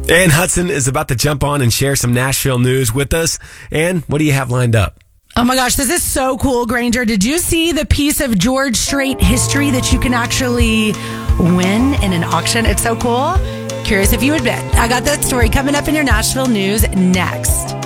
Ann Hudson is about to jump on and share some Nashville news with us. Ann, what do you have lined up? Oh my gosh, this is so cool, Granger. Did you see the piece of George Strait history that you can actually win in an auction? It's so cool. Curious if you would bet. I got that story coming up in your Nashville news next.